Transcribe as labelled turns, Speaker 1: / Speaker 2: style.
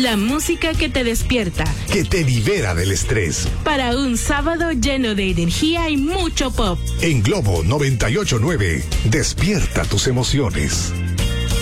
Speaker 1: La música que te despierta,
Speaker 2: que te libera del estrés.
Speaker 1: Para un sábado lleno de energía y mucho pop.
Speaker 2: En Globo 98.9, despierta tus emociones.